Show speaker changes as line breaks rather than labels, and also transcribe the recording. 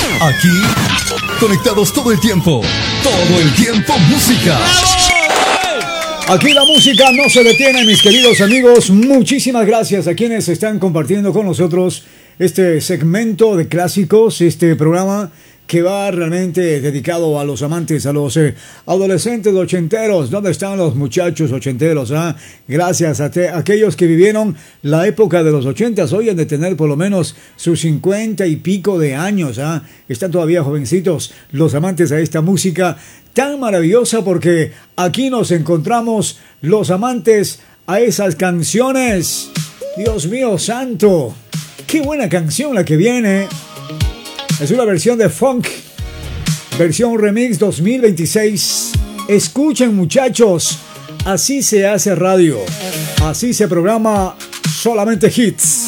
Aquí, conectados todo el tiempo música.
Aquí la música no se detiene, mis queridos amigos. Muchísimas gracias a quienes están compartiendo con nosotros este segmento de clásicos, este programa que va realmente dedicado a los amantes, a los adolescentes ochenteros. ¿Dónde están los muchachos ochenteros? Gracias a aquellos que vivieron la época de los ochentas. Hoy han de tener por lo menos sus 50 y pico de años. Están todavía jovencitos los amantes a esta música tan maravillosa, porque aquí nos encontramos los amantes a esas canciones. Dios mío santo, qué buena canción la que viene. Es una versión de funk, versión remix 2026. Escuchen, muchachos, así se hace radio, así se programa solamente hits.